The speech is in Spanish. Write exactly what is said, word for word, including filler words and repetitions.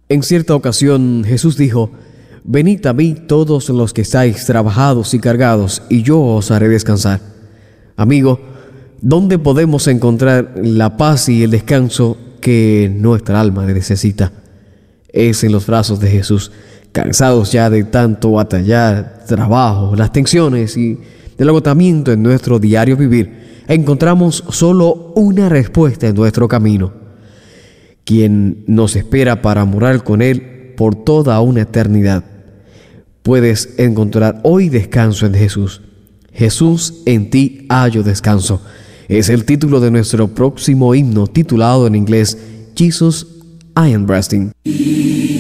En cierta ocasión Jesús dijo: «Venid a mí todos los que estáis trabajados y cargados, y yo os haré descansar». Amigo, ¿dónde podemos encontrar la paz y el descanso que nuestra alma necesita? Es en los brazos de Jesús. Cansados ya de tanto batallar, trabajo, las tensiones y el agotamiento en nuestro diario vivir, encontramos solo una respuesta en nuestro camino, quien nos espera para morar con Él por toda una eternidad. Puedes encontrar hoy descanso en Jesús. Jesús, en ti hallo descanso. Es el título de nuestro próximo himno, titulado en inglés Jesus, I am resting.